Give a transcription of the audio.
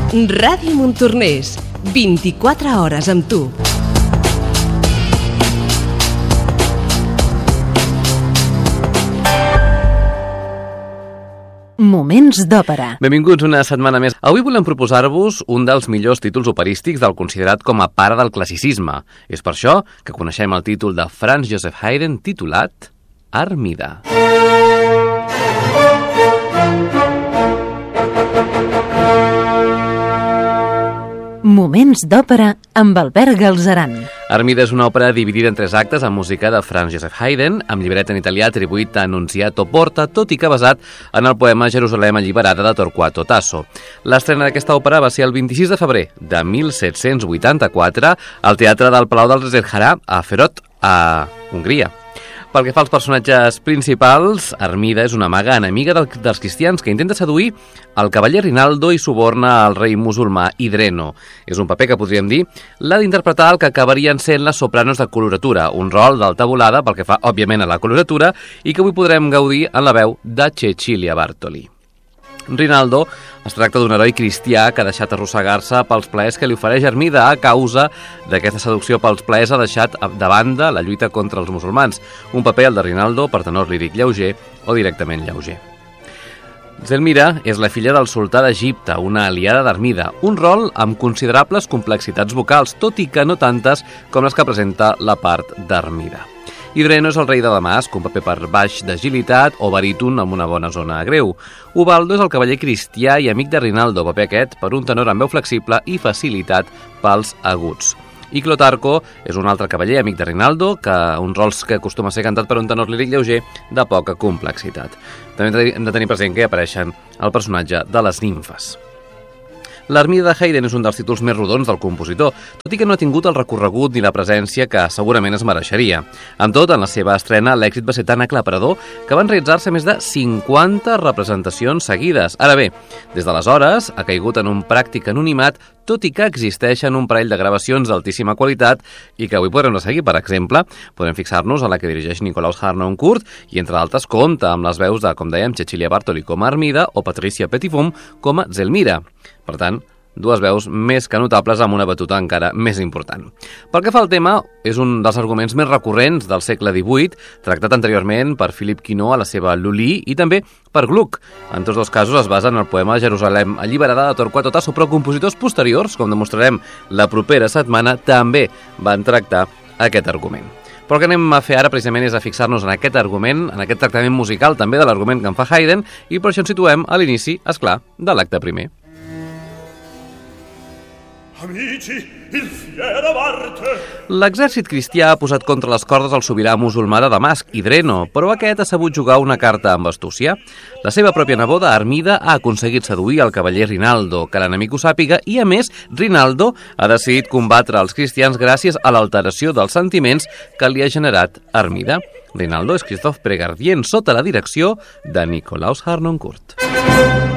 Ràdio Montornès, 24 hores amb tu. Moments d'òpera. Benvinguts una setmana més. Avui volem proposar-vos un dels millors títols operístics del considerat com a pare del classicisme. És per això que coneixem el títol de Franz Joseph Haydn titulat Armida. Moments d'òpera amb Albert Galzeran. Armida és una òpera dividida en 3 actes amb música de Franz Joseph Haydn, amb llibret en italià atribuït a Annunziato Porta, tot i que basat en el poema Jerusalem alliberada de Torquato Tasso. L'estrena d'aquesta òpera va ser el 26 de febrer de 1784 al Teatre del Palau del Rezerjara a Ferot, a Hongria. Pel que fa als personatges principals, Armida és una maga enemiga dels cristians que intenta seduir el cavaller Rinaldo i suborna el rei musulmà Idreno. És un paper que podríem dir l'ha d'interpretar el que acabarien sent les sopranos de coloratura, un rol d'alta volada pel que fa, òbviament, a la coloratura i que avui podrem gaudir en la veu de Cecilia Bartoli. Rinaldo es tracta d'un heroi cristià que ha deixat arrossegar-se pels plaers que li ofereix Armida. A causa d'aquesta seducció pels plaers ha deixat de banda la lluita contra els musulmans, un paper, el de Rinaldo, per tenor líric lleuger o directament lleuger. Zelmira és la filla del sultà d'Egipte, una aliada d'Armida, un rol amb considerables complexitats vocals, tot i que no tantes com les que presenta la part d'Armida. Idreno és el rei de Damasc, un paper per baix d'agilitat o baríton amb una bona zona greu. Ubaldo és el cavaller cristià i amic de Rinaldo, paper aquest per un tenor amb veu flexible i facilitat pels aguts. I Clotarco és un altre cavaller amic de Rinaldo, uns rols que acostuma a ser cantat per un tenor líric lleuger de poca complexitat. També hem de tenir present que apareixen el personatge de les nimfes. L'Armida de Haydn és un dels títols més rodons del compositor, tot i que no ha tingut el recorregut ni la presència que segurament es mereixeria. Amb tot, en la seva estrena, l'èxit va ser tan aclaparador que van realitzar-se més de 50 representacions seguides. Ara bé, des d'aleshores ha caigut en un pràctic anonimat, tot i que existeixen un parell de gravacions d'altíssima qualitat i que avui podrem resseguir. Per exemple, podem fixar-nos en la que dirigeix Nikolaus Harnoncourt i, entre d'altres, compta amb les veus de, com dèiem, Cecilia Bartoli com a Armida o Patricia Petitfum com a Zelmira. Per tant, dues veus més que notables amb una batuta encara més important. Pel que fa al tema, és un dels arguments més recurrents del segle XVIII, tractat anteriorment per Philippe Quinault a la seva Lully i també per Gluck. En tots dos casos es basa en el poema Jerusalem alliberada de Torquato Tasso, però compositors posteriors, com demostrarem la propera setmana, també van tractar aquest argument. Però el que anem a fer ara precisament és a fixar-nos en aquest argument, en aquest tractament musical també de l'argument que en fa Haydn, i per això ens situem a l'inici, esclar, de l'acte primer. L'exèrcit cristià ha posat contra les cordes el sobirà musulmà de Damasc, Idreno, però aquest ha sabut jugar una carta amb astúcia. La seva pròpia neboda, Armida, ha aconseguit seduir el cavaller Rinaldo, que l'enemic ho sàpiga, i a més, Rinaldo ha decidit combatre els cristians gràcies a l'alteració dels sentiments que li ha generat Armida. Rinaldo és Christophe Pregardien, sota la direcció de Nikolaus Harnoncourt.